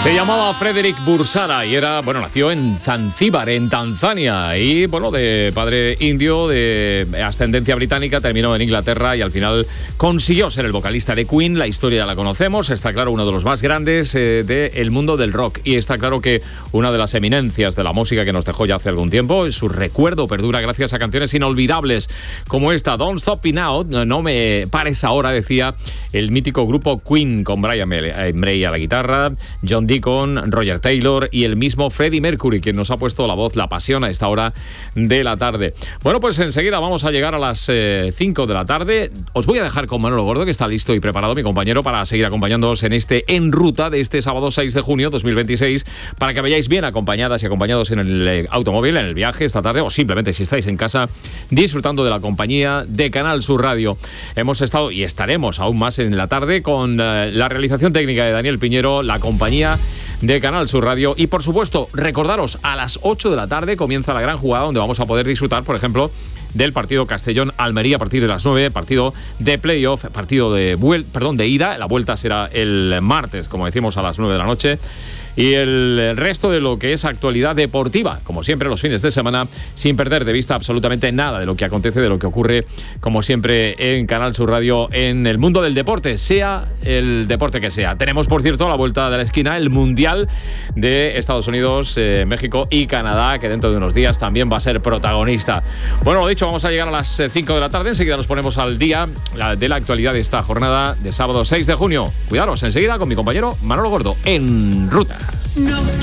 Se llamaba Frederick Bursara y nació en Zanzíbar, en Tanzania, y de padre indio, de ascendencia británica, terminó en Inglaterra y al final consiguió ser el vocalista de Queen. La historia ya la conocemos, está claro, uno de los más grandes del mundo del rock, y está claro que una de las eminencias de la música que nos dejó ya hace algún tiempo. Su recuerdo perdura gracias a canciones inolvidables como esta, Don't Stop Me Now, no me pares ahora, decía el mítico grupo Queen, con Brian May a la guitarra, John Deacon, Roger Taylor y el mismo Freddie Mercury, quien nos ha puesto la voz, la pasión a esta hora de la tarde. Bueno, pues enseguida vamos a llegar a las 5 de la tarde. Os voy a dejar con Manolo Gordo, que está listo y preparado, mi compañero, para seguir acompañándoos en este En Ruta de este sábado 6 de junio 2026, para que vayáis bien acompañadas y acompañados en el automóvil, en el viaje esta tarde, o simplemente si estáis en casa, disfrutando de la compañía de Canal Sur Radio. Hemos estado y estaremos aún más en la tarde con la realización técnica de Daniel Piñero, la compañía de Canal Sur Radio, y por supuesto recordaros, a las 8 de la tarde comienza la gran jugada, donde vamos a poder disfrutar, por ejemplo, del partido Castellón-Almería a partir de las 9, partido de playoff, partido de ida. La vuelta será el martes, como decimos, a las 9 de la noche. Y el resto de lo que es actualidad deportiva, como siempre los fines de semana, sin perder de vista absolutamente nada de lo que acontece, de lo que ocurre, como siempre, en Canal Sur Radio, en el mundo del deporte, sea el deporte que sea. Tenemos, por cierto, a la vuelta de la esquina el Mundial de Estados Unidos, México y Canadá, que dentro de unos días también va a ser protagonista. Bueno, lo dicho, vamos a llegar a las 5 de la tarde. Enseguida nos ponemos al día de la actualidad de esta jornada de sábado 6 de junio. Cuidaros, enseguida con mi compañero Manolo Gordo, En Ruta. No.